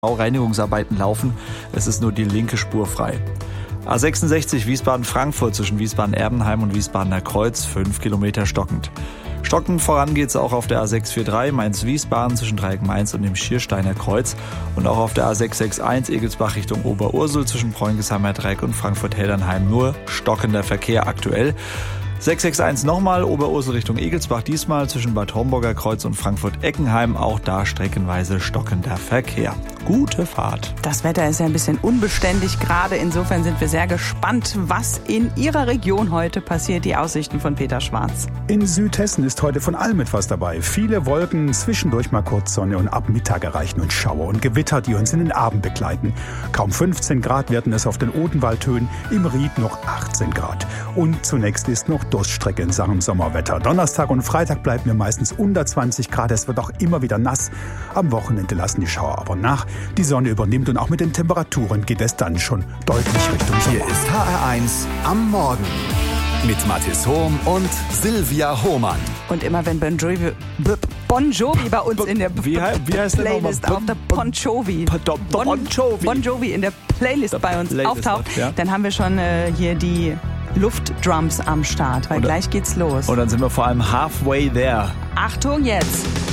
Reinigungsarbeiten laufen. Es ist nur die linke Spur frei. A66 Wiesbaden-Frankfurt zwischen Wiesbaden-Erbenheim und Wiesbadener Kreuz, 5 Kilometer stockend. Stockend voran geht's auch auf der A643 Mainz-Wiesbaden zwischen Dreieck-Mainz und dem Schiersteiner Kreuz und auch auf der A661 Egelsbach Richtung Oberursel zwischen Preungestheimer Dreieck und Frankfurt-Heldernheim nur stockender Verkehr aktuell. 661 nochmal, Oberursel Richtung Egelsbach, diesmal zwischen Bad Homburger Kreuz und Frankfurt-Eckenheim, auch da streckenweise stockender Verkehr. Gute Fahrt. Das Wetter ist ja ein bisschen unbeständig gerade, insofern sind wir sehr gespannt, was in Ihrer Region heute passiert. Die Aussichten von Peter Schwarz. In Südhessen ist heute von allem etwas dabei. Viele Wolken, zwischendurch mal kurz Sonne und ab Mittag erreichen uns Schauer und Gewitter, die uns in den Abend begleiten. Kaum 15 Grad werden es auf den Odenwaldhöhen, im Ried noch 18 Grad. Und zunächst ist noch Durststrecke in Sachen Sommerwetter. Donnerstag und Freitag bleiben wir meistens unter 20 Grad. Es wird auch immer wieder nass. Am Wochenende lassen die Schauer aber nach. Die Sonne übernimmt und auch mit den Temperaturen geht es dann schon deutlich Richtung Sommer. Hier ist HR1 am Morgen mit Mathis Hohm und Silvia Hohmann. Und immer wenn Bon Jovi bei uns in der Wie heißt der Playlist nochmal? auf der Bon Jovi in der Playlist bei uns auftaucht, ja. Dann haben wir schon hier die Luftdrums am Start, weil gleich geht's los. Und dann sind wir vor allem halfway there. Achtung jetzt!